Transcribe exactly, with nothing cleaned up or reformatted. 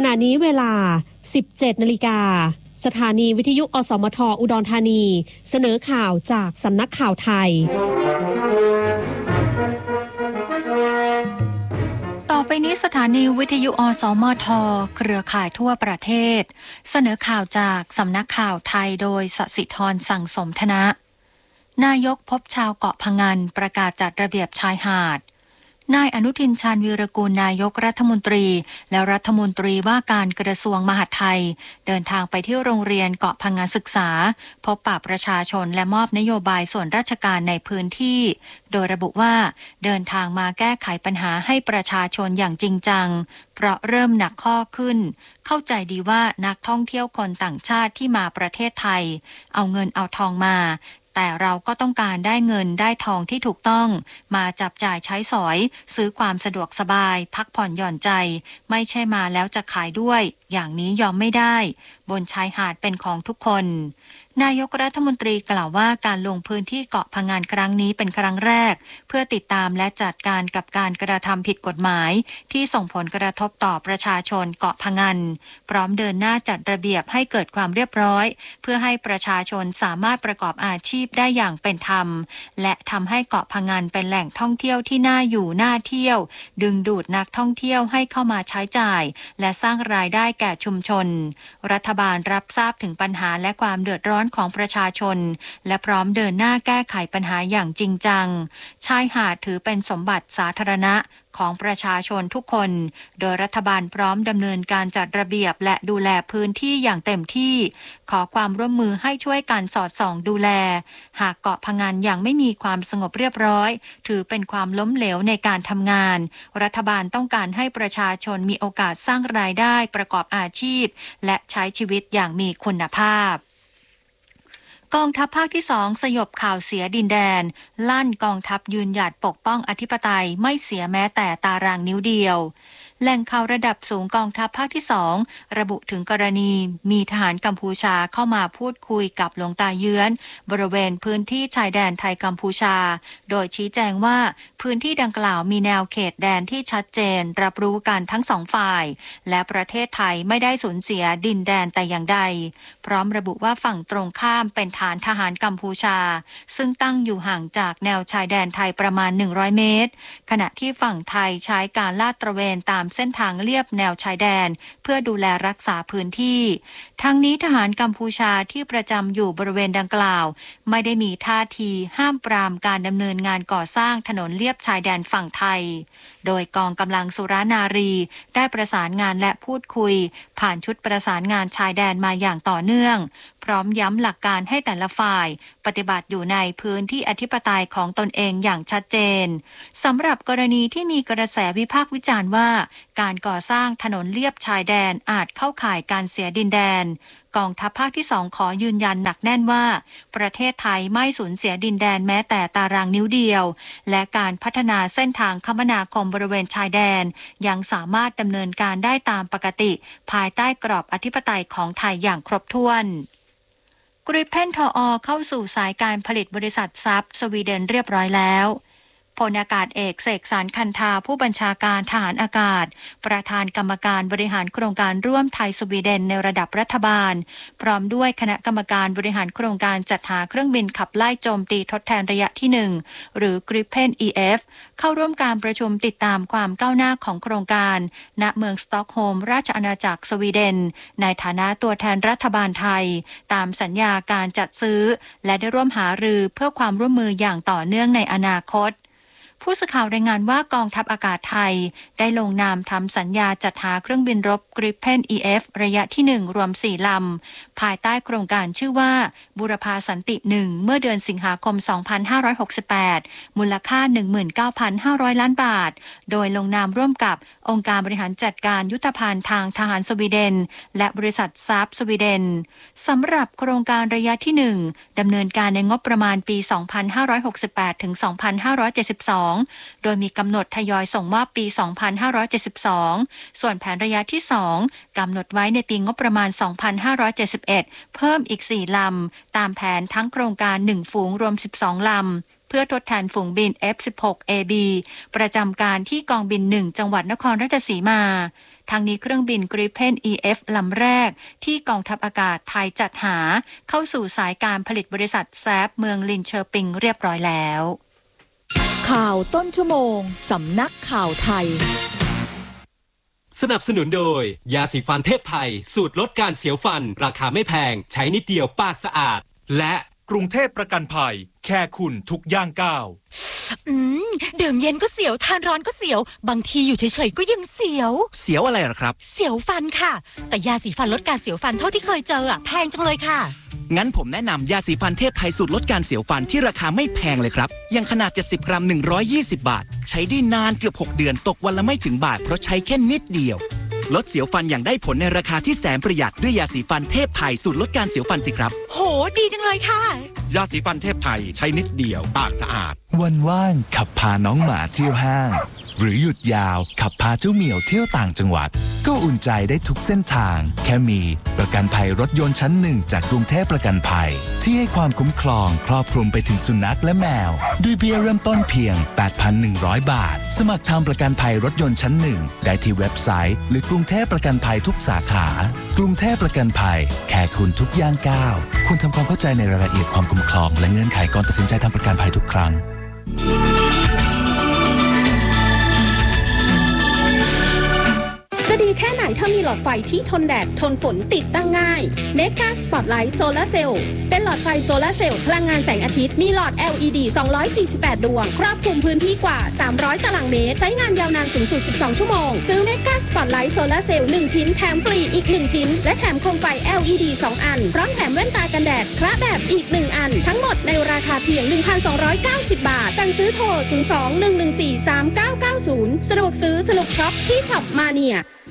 ณะนี้เวลา สิบเจ็ดนาฬิกาสถานีวิทยุอสมทอุดรธานีเสนอข่าวจากสำนักข่าวไทยต่อไปนี้สถานีวิทยุอสมทเครือข่ายทั่วประเทศเสนอข่าวจากสำนักข่าวไทยโดยสศิธรสั่งสมธนะนายกพบชาวเกาะพะงันประกาศจัดระเบียบชายหาดนายอนุทินชาญวีรกูลนายกรัฐมนตรีและรัฐมนตรีว่าการกระทรวงมหาดไทยเดินทางไปที่โรงเรียนเกาะพะงันศึกษาพบปะประชาชนและมอบนโยบายส่วนราชการในพื้นที่โดยระบุว่าเดินทางมาแก้ไขปัญหาให้ประชาชนอย่างจริงจังเพราะเริ่มหนักข้อขึ้นเข้าใจดีว่านักท่องเที่ยวคนต่างชาติที่มาประเทศไทยเอาเงินเอาทองมาแต่เราก็ต้องการได้เงินได้ทองที่ถูกต้องมาจับจ่ายใช้สอยซื้อความสะดวกสบายพักผ่อนหย่อนใจไม่ใช่มาแล้วจะขายด้วยอย่างนี้ยอมไม่ได้บนชายหาดเป็นของทุกคนนายกรัฐมนตรีกล่าวว่าการลงพื้นที่เกาะพะงันครั้งนี้เป็นครั้งแรกเพื่อติดตามและจัดการกับการกระทำผิดกฎหมายที่ส่งผลกระทบต่อประชาชนเกาะพะงันพร้อมเดินหน้าจัดระเบียบให้เกิดความเรียบร้อยเพื่อให้ประชาชนสามารถประกอบอาชีพได้อย่างเป็นธรรมและทำให้เกาะพะงันเป็นแหล่งท่องเที่ยวที่น่าอยู่น่าเที่ยวดึงดูดนักท่องเที่ยวให้เข้ามาใช้จ่ายและสร้างรายได้แก่ชุมชนรัฐบาลรับทราบถึงปัญหาและความเดือดร้อนของประชาชนและพร้อมเดินหน้าแก้ไขปัญหาอย่างจริงจังชายหาดถือเป็นสมบัติสาธารณะของประชาชนทุกคนโดยรัฐบาลพร้อมดำเนินการจัดระเบียบและดูแลพื้นที่อย่างเต็มที่ขอความร่วมมือให้ช่วยกันสอดส่องดูแลหากเกาะพะงันยังไม่มีความสงบเรียบร้อยถือเป็นความล้มเหลวในการทำงานรัฐบาลต้องการให้ประชาชนมีโอกาสสร้างรายได้ประกอบอาชีพและใช้ชีวิตอย่างมีคุณภาพกองทัพภาคที่สองสยบข่าวเสียดินแดนลั่นกองทัพยืนหยัดปกป้องอธิปไตยไม่เสียแม้แต่ตารางนิ้วเดียวแหล่งข่าวระดับสูงกองทัพภาคที่สองระบุถึงกรณีมีทหารกัมพูชาเข้ามาพูดคุยกับหลวงตาเยื้อนบริเวณพื้นที่ชายแดนไทยกัมพูชาโดยชี้แจงว่าพื้นที่ดังกล่าวมีแนวเขตแดนที่ชัดเจนรับรู้กันทั้งสองฝ่ายและประเทศไทยไม่ได้สูญเสียดินแดนแต่อย่างใดพร้อมระบุว่าฝั่งตรงข้ามเป็นฐานทหารกัมพูชาซึ่งตั้งอยู่ห่างจากแนวชายแดนไทยประมาณหนึ่งร้อยเมตรขณะที่ฝั่งไทยใช้การลาดตระเวนตามเส้นทางเลียบแนวชายแดนเพื่อดูแลรักษาพื้นที่ทั้งนี้ทหารกัมพูชาที่ประจำอยู่บริเวณดังกล่าวไม่ได้มีท่าทีห้ามปรามการดำเนินงานก่อสร้างถนนเลียบชายแดนฝั่งไทยโดยกองกำลังสุรานารีได้ประสานงานและพูดคุยผ่านชุดประสานงานชายแดนมาอย่างต่อเนื่องพร้อมย้ำหลักการให้แต่ละฝ่ายปฏิบัติอยู่ในพื้นที่อธิปไตยของตนเองอย่างชัดเจนสำหรับกรณีที่มีกระแสวิพากษ์วิจารณ์ว่าการก่อสร้างถนนเลียบชายแดนอาจเข้าข่ายการเสียดินแดนกองทัพภาคที่สองขอยืนยันหนักแน่นว่าประเทศไทยไม่สูญเสียดินแดนแม้แต่ตารางนิ้วเดียวและการพัฒนาเส้นทางคมนาคมบริเวณชายแดนยังสามารถดำเนินการได้ตามปกติภายใต้กรอบอธิปไตยของไทยอย่างครบถ้วนกริปเพนทอเข้าสู่สายการผลิตบริษัทซับสวีเดนเรียบร้อยแล้วพลอากาศเอกเสกสรรคันธาผู้บัญชาการทหารอากาศประธานกรรมการบริหารโครงการร่วมไทยสวีเดนในระดับรัฐบาลพร้อมด้วยคณะกรรมการบริหารโครงการจัดหาเครื่องบินขับไล่โจมตีทดแทนระยะที่หนึ่งหรือ Gripen อี เอฟ เข้าร่วมการประชุมติดตามความก้าวหน้าของโครงการณเมืองสต็อกโฮล์มราชอาณาจักรสวีเดนในฐานะตัวแทนรัฐบาลไทยตามสัญญาการจัดซื้อและได้ร่วมหารือเพื่อความร่วมมืออย่างต่อเนื่องในอนาคตผู้สื่อข่าวรายงานว่ากองทัพอากาศไทยได้ลงนามทำสัญญาจัดหาเครื่องบินรบ Gripen อี เอฟ ระยะที่หนึ่งรวมสี่ลำภายใต้โครงการชื่อว่าบูรพาสันติหนึ่งเมื่อเดือนสิงหาคมสองพันห้าร้อยหกสิบแปดมูลค่า หนึ่งหมื่นเก้าพันห้าร้อย ล้านบาทโดยลงนามร่วมกับองค์การบริหารจัดการยุทธภัณฑ์ทางทหารสวีเดนและบริษัทซับสวีเดนสำหรับโครงการระยะที่หนึ่งดำเนินการในงบประมาณปีสองพันห้าร้อยหกสิบแปดถึงสองพันห้าร้อยเจ็ดสิบสองโดยมีกำหนดทยอยส่งมอบปีสองพันห้าร้อยเจ็ดสิบสองส่วนแผนระยะที่สองกำหนดไว้ในปีงบประมาณสองพันห้าร้อยเจ็ดสิบเอ็ดเพิ่มอีกสี่ลำตามแผนทั้งโครงการหนึ่งฝูงรวมสิบสองลำเพื่อทดแทนฝูงบิน เอฟ สิบหก เอ บี ประจำการที่กองบินหนึ่งจังหวัดนครราชสีมาทางนี้เครื่องบิน Gripen อี เอฟ ลำแรกที่กองทัพอากาศไทยจัดหาเข้าสู่สายการผลิตบริษัทแซฟเมืองลินเชอร์ปิงเรียบร้อยแล้วข่าวต้นชั่วโมงสำนักข่าวไทยสนับสนุนโดยยาสีฟันเทพไทยสูตรลดการเสียวฟันราคาไม่แพงใช้นิดเดียวปากสะอาดและกรุงเทพประกันภัยแค่คุณทุกย่างก้าวอืมดื่มเย็นก็เสียวทานร้อนก็เสียวบางทีอยู่เฉยๆก็ยังเสียวเสียวอะไรหรอครับเสียวฟันค่ะแต่ยาสีฟันลดการเสียวฟันเท่าที่เคยเจออ่ะแพงจังเลยค่ะงั้นผมแนะนำยาสีฟันเทพไทยสูตรลดการเสียวฟันที่ราคาไม่แพงเลยครับยังขนาดเจ็ดสิบกรัมหนึ่งร้อยยี่สิบบาทใช้ได้นานเกือบหกเดือนตกวันละไม่ถึงบาทเพราะใช้แค่นิดเดียวลดเสียวฟันอย่างได้ผลในราคาที่แสนประหยัดด้วยยาสีฟันเทพไทยสูตรลดการเสียวฟันสิครับโหดีจังเลยค่ะยาสีฟันเทพไทยใช้นิดเดียวปากสะอาดวันว่างขับพาน้องหมาเที่ยวห้างหรือหยุดยาวขับพาเจ้าเหมียวเที่ยวต่างจังหวัดก็อุ่นใจได้ทุกเส้นทางแค่มีประกันภัยรถยนต์ชั้นหนึ่งจากกรุงเทพประกันภัยที่ให้ความคุ้มครองครอบคลุมไปถึงสุนัขและแมวด้วยเบี้ยเริ่มต้นเพียง แปดพันหนึ่งร้อย บาทสมัครทำประกันภัยรถยนต์ชั้นหนึ่งได้ที่เว็บไซต์หรือกรุงเทพประกันภัยทุกสาขากรุงเทพประกันภัยแค่คุณทุกย่างก้าวคุณทำความเข้าใจในรายละเอียดความคุ้มครองและเงื่อนไขก่อนตัดสินใจทำประกันภัยทุกครั้งจะดีแค่ไหนถ้ามีหลอดไฟที่ทนแดดทนฝนติดตั้งง่าย Mega Spotlight Solar Cell เป็นหลอดไฟโซลาร์เซลล์พลังงานแสงอาทิตย์มีหลอด แอล อี ดี สองร้อยสี่สิบแปด ดวงครอบคลุมพื้นที่กว่าสามร้อยตารางเมตรใช้งานยาวนานสูงสุดสิบสองชั่วโมงซื้อ Mega Spotlight Solar Cell หนึ่งชิ้นแถมฟรีอีกหนึ่งชิ้นและแถมโคมไฟ แอล อี ดี สองอันพร้อมแถมแว่นตากันแดดคละแบบอีกหนึ่งอันทั้งหมดในราคาเพียง หนึ่งพันสองร้อยเก้าสิบ บาทสั่งซื้อโทรศูนย์ สอง หนึ่ง หนึ่ง สี่ สาม เก้า เก้า ศูนย์สะดวกซื้อสนุกช็อปที่ช็อปมาเนีย